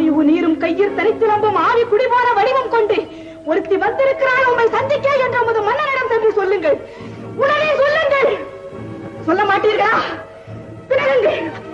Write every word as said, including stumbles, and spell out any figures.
வாயு நீரும் கையில் தனித்து நம்பும் ஆவி குடிபோன வடிவம் கொண்டு ஒருத்தி வந்திருக்கிறாள் உண்மை சந்திக்க என்ற உமது மன்னனிடம் சென்று சொல்லுங்கள். உடனே சொல்லுங்கள். சொல்ல மாட்டீர்களா? பிறகுங்கள்.